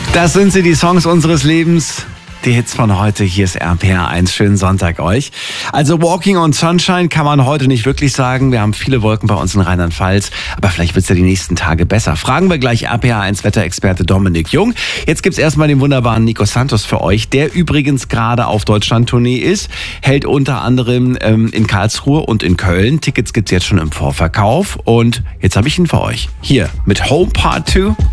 Das sind sie, die Songs unseres Lebens. Die Hits von heute, hier ist RPR1. Schönen Sonntag euch. Also Walking on Sunshine kann man heute nicht wirklich sagen. Wir haben viele Wolken bei uns in Rheinland-Pfalz, aber vielleicht wird es ja die nächsten Tage besser. Fragen wir gleich RPR1 Wetterexperte Dominik Jung. Jetzt gibt's erstmal den wunderbaren Nico Santos für euch, der übrigens gerade auf Deutschland-Tournee ist, hält unter anderem in Karlsruhe und in Köln. Tickets gibt's jetzt schon im Vorverkauf und jetzt habe ich ihn für euch. Hier mit Home Part 2.